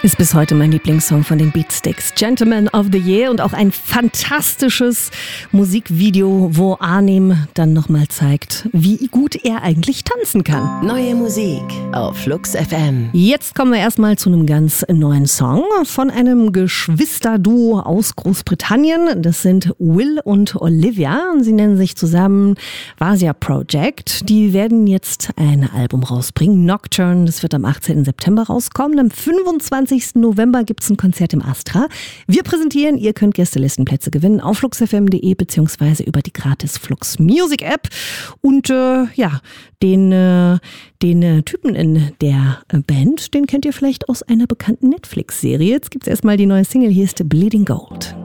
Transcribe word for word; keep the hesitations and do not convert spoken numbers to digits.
Ist bis heute mein Lieblingssong von den Beatsticks. Gentleman of the Year und auch ein fantastisches Musikvideo, wo Arnim dann nochmal zeigt, wie gut er eigentlich tanzen kann. Neue Musik auf Flux F M. Jetzt kommen wir erstmal zu einem ganz neuen Song von einem Geschwisterduo aus Großbritannien. Das sind Will und Olivia. Sie nennen sich zusammen Vasia Project. Die werden jetzt ein Album rausbringen, Nocturne. Das wird am achtzehnten September rauskommen. Am fünfundzwanzigsten November gibt es ein Konzert im Astra. Wir präsentieren, ihr könnt Gästelistenplätze gewinnen auf flux f m punkt de beziehungsweise über die gratis Flux Music App. Und äh, ja, den, äh, den äh, Typen in der äh, Band, den kennt ihr vielleicht aus einer bekannten Netflix-Serie. Jetzt gibt es erstmal die neue Single, hier ist Bleeding Gold.